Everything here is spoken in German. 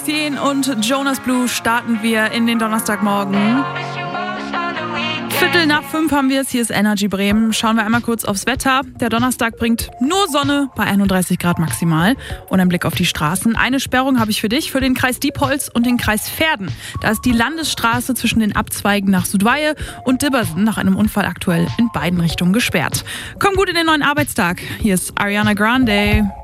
10 und Jonas Blue starten wir in den Donnerstagmorgen. 4:45 haben wir es, hier ist Energy Bremen. Schauen wir einmal kurz aufs Wetter. Der Donnerstag bringt nur Sonne bei 31 Grad maximal. Und ein Blick auf die Straßen. Eine Sperrung habe ich für dich, für den Kreis Diepholz und den Kreis Verden. Da ist die Landesstraße zwischen den Abzweigen nach Südweihe und Dibbersen nach einem Unfall aktuell in beiden Richtungen gesperrt. Komm gut in den neuen Arbeitstag. Hier ist Ariana Grande.